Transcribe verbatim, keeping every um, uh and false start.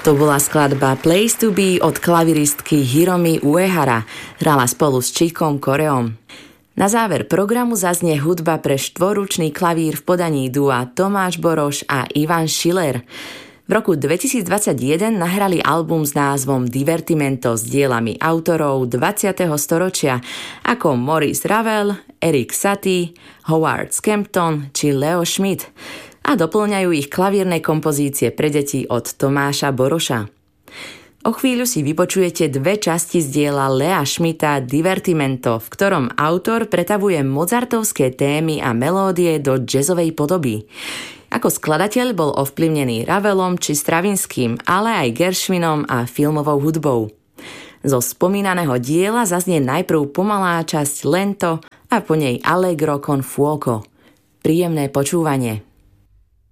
To bola skladba Place to be od klaviristky Hiromi Uehara. Hrala spolu s Chikom Coreom. Na záver programu zaznie hudba pre štvorručný klavír v podaní dua Tomáš Boroš a Ivan Schiller. V roku dvetisícdvadsaťjeden nahrali album s názvom Divertimento s dielami autorov dvadsiateho storočia ako Maurice Ravel, Erik Satie, Howard Scampton či Leo Schmidt a doplňajú ich klavírne kompozície pre deti od Tomáša Boroša. O chvíľu si vypočujete dve časti z diela Lea Schmidta Divertimento, v ktorom autor pretavuje mozartovské témy a melódie do jazzovej podoby. Ako skladateľ bol ovplyvnený Ravelom či Stravinským, ale aj Gershwinom a filmovou hudbou. Zo spomínaného diela zaznie najprv pomalá časť Lento a po nej Allegro con fuoco. Príjemné počúvanie.